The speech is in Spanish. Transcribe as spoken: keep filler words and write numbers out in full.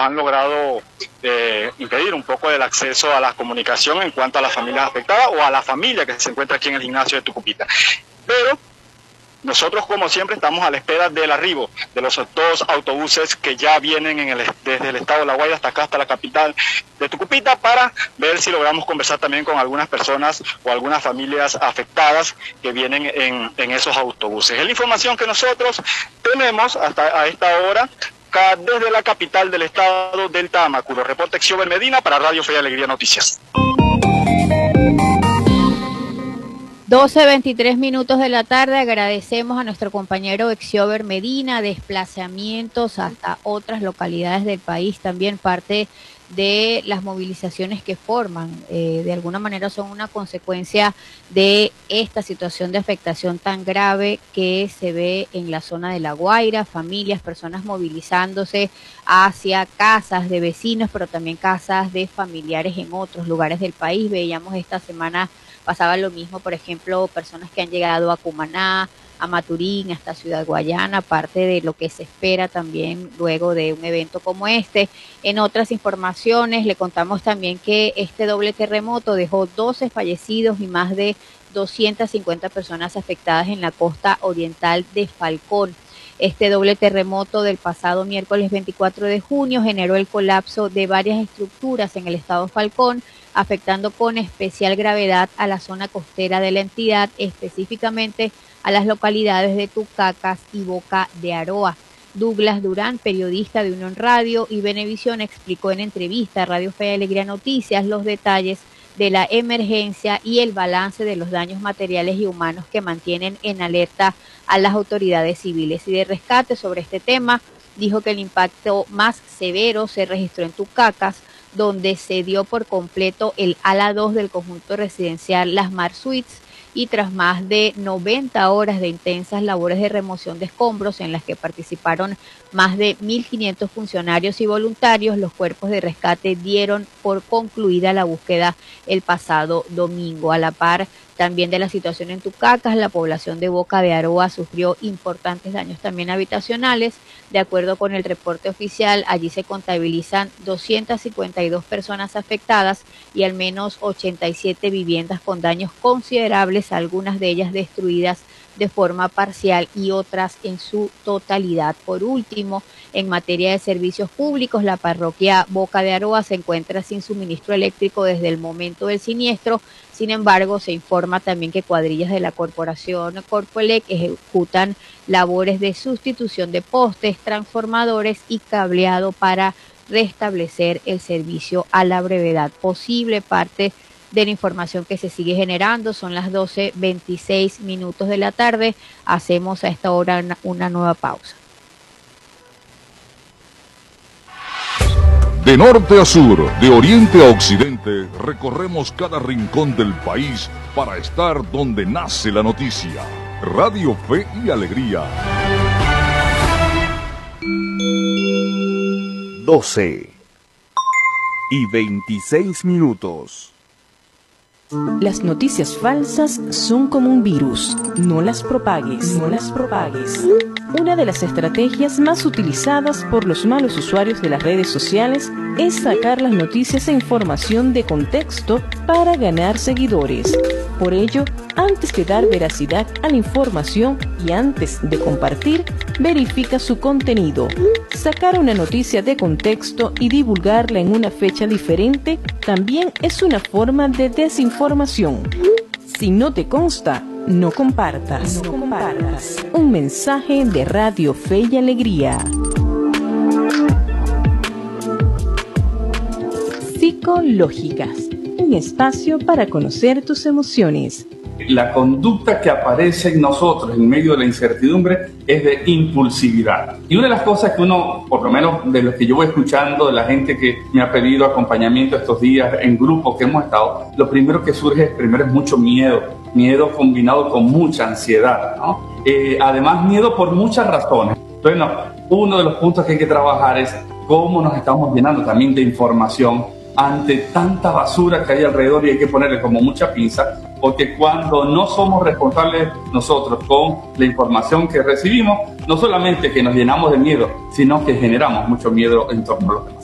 han logrado eh, impedir un poco el acceso a la comunicación en cuanto a las familias afectadas o a la familia que se encuentra aquí en el gimnasio de Tucupita. Pero nosotros, como siempre, estamos a la espera del arribo de los dos autobuses que ya vienen en el, desde el estado de La Guaira hasta acá, hasta la capital de Tucupita, para ver si logramos conversar también con algunas personas o algunas familias afectadas que vienen en, en esos autobuses. Es la información que nosotros tenemos hasta a esta hora desde la capital del estado del Tamacuro. Reporte Xiober Medina para Radio Fe y Alegría Noticias. doce veintitrés minutos de la tarde. Agradecemos a nuestro compañero Xiober Medina. Desplazamientos hasta otras localidades del país, también parte de las movilizaciones que forman, eh, de alguna manera son una consecuencia de esta situación de afectación tan grave que se ve en la zona de La Guaira, familias, personas movilizándose hacia casas de vecinos, pero también casas de familiares en otros lugares del país. Veíamos esta semana, pasaba lo mismo, por ejemplo, personas que han llegado a Cumaná, a Maturín, hasta Ciudad Guayana, parte de lo que se espera también luego de un evento como este. En otras informaciones le contamos también que este doble terremoto dejó doce fallecidos y más de doscientas cincuenta personas afectadas en la costa oriental de Falcón. Este doble terremoto del pasado miércoles veinticuatro de junio generó el colapso de varias estructuras en el estado Falcón, afectando con especial gravedad a la zona costera de la entidad, específicamente a las localidades de Tucacas y Boca de Aroa. Douglas Durán, periodista de Unión Radio y Venevisión, explicó en entrevista a Radio Fe y Alegría Noticias los detalles de la emergencia y el balance de los daños materiales y humanos que mantienen en alerta a las autoridades civiles. Y de rescate sobre este tema, dijo que el impacto más severo se registró en Tucacas, donde se dio por completo el ala dos del conjunto residencial Las Mar Suites, y tras más de noventa horas de intensas labores de remoción de escombros en las que participaron más de mil quinientos funcionarios y voluntarios, los cuerpos de rescate dieron por concluida la búsqueda el pasado domingo. A la par también de la situación en Tucacas, la población de Boca de Aroa sufrió importantes daños también habitacionales. De acuerdo con el reporte oficial, allí se contabilizan doscientas cincuenta y dos personas afectadas y al menos ochenta y siete viviendas con daños considerables, algunas de ellas destruidas de forma parcial y otras en su totalidad. Por último, en materia de servicios públicos, la parroquia Boca de Aroa se encuentra sin suministro eléctrico desde el momento del siniestro. Sin embargo, se informa también que cuadrillas de la corporación Corpoelec ejecutan labores de sustitución de postes, transformadores y cableado para restablecer el servicio a la brevedad posible. Parte de la información que se sigue generando. Son las doce veintiséis minutos de la tarde. Hacemos a esta hora una, una nueva pausa. De norte a sur, de oriente a occidente, recorremos cada rincón del país para estar donde nace la noticia. Radio Fe y Alegría. doce y veintiséis minutos. Las noticias falsas son como un virus. No las propagues, no las propagues. Una de las estrategias más utilizadas por los malos usuarios de las redes sociales es sacar las noticias e información de contexto para ganar seguidores. Por ello, antes de dar veracidad a la información y antes de compartir, verifica su contenido. Sacar una noticia de contexto y divulgarla en una fecha diferente también es una forma de desinformación. Si no te consta, no compartas. No compartas. Un mensaje de Radio Fe y Alegría. Psicológicas. Un espacio para conocer tus emociones. La conducta que aparece en nosotros en medio de la incertidumbre es de impulsividad. Y una de las cosas que uno, por lo menos de los que yo voy escuchando, de la gente que me ha pedido acompañamiento estos días en grupos que hemos estado, lo primero que surge primero es mucho miedo, miedo combinado con mucha ansiedad, ¿no? Eh, además, miedo por muchas razones. Entonces, no, uno de los puntos que hay que trabajar es cómo nos estamos llenando también de información ante tanta basura que hay alrededor, y hay que ponerle como mucha pinza, porque cuando no somos responsables nosotros con la información que recibimos, no solamente que nos llenamos de miedo, sino que generamos mucho miedo en torno a los demás.